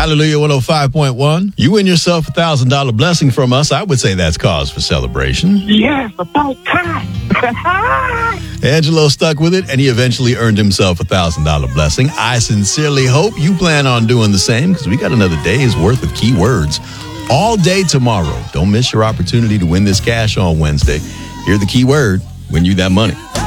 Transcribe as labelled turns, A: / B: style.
A: Hallelujah 105.1. You win yourself a $1,000 blessing from us. I would say that's cause for celebration.
B: Yes, about time.
A: Angelo stuck with it, and he eventually earned himself a $1,000 blessing. I sincerely hope you plan on doing the same, because we got another day's worth of keywords all day tomorrow. Don't miss your opportunity to win this cash on Wednesday. Hear the keyword, win you that money.